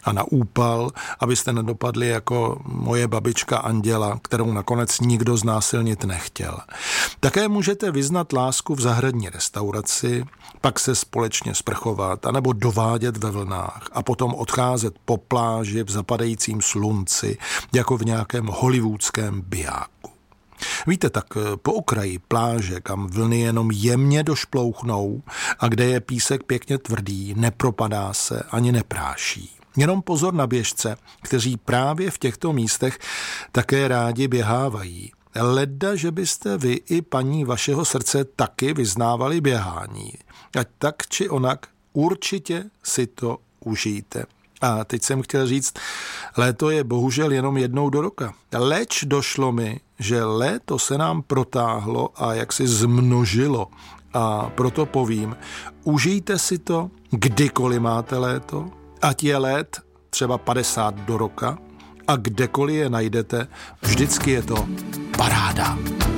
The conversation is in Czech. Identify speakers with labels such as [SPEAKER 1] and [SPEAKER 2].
[SPEAKER 1] a na úpal, abyste nedopadli jako moje babička Anděla, kterou nakonec nikdo znásilnit nechtěl. Také můžete vyznat lásku v zahradní restauraci, pak se společně sprchovat anebo dovádět ve vlnách a potom odcházet po pláži v zapadajícím slunci, jako v nějakém hollywoodském bijáku. Víte, tak po okraji pláže, kam vlny jenom jemně došplouchnou a kde je písek pěkně tvrdý, nepropadá se ani nepráší. Jenom pozor na běžce, kteří právě v těchto místech také rádi běhávají. Leda, že byste vy i paní vašeho srdce taky vyznávali běhání. Ať tak či onak, určitě si to užijte. A teď jsem chtěl říct, léto je bohužel jenom jednou do roka. Leč došlo mi, že léto se nám protáhlo a jaksi zmnožilo. A proto povím, užijte si to, kdykoliv máte léto, ať je let třeba 50 do roka a kdekoliv je najdete, vždycky je to paráda.